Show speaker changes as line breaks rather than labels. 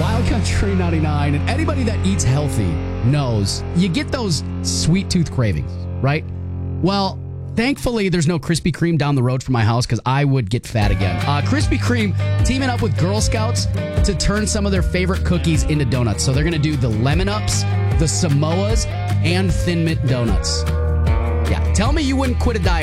Wild Country 99, and anybody that eats healthy knows you get those sweet tooth cravings, right? Well, thankfully, there's no Krispy Kreme down the road from my house because I would get fat again. Krispy Kreme teaming up with Girl Scouts to turn some of their favorite cookies into donuts. So they're going to do the Lemon Ups, the Samoas, and Thin Mint Donuts. Yeah, tell me you wouldn't quit a diet